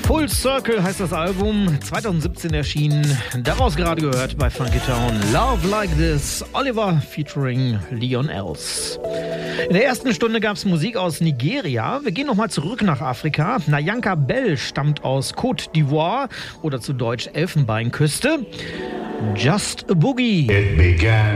Full Circle heißt das Album, 2017 erschienen. Daraus gerade gehört bei Funky Town Love Like This, Oliver featuring Leon Els. In der ersten Stunde gab es Musik aus Nigeria. Wir gehen nochmal zurück nach Afrika. Nayanka Bell stammt aus Côte d'Ivoire oder zu Deutsch Elfenbeinküste. Just a Boogie. It began